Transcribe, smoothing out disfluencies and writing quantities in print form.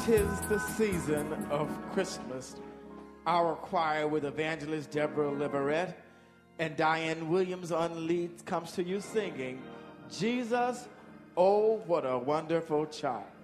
'Tis the season of Christmas. Our choir with evangelist Deborah Liverette and Diane Williams on lead comes to you singing, Jesus, oh, what a wonderful child.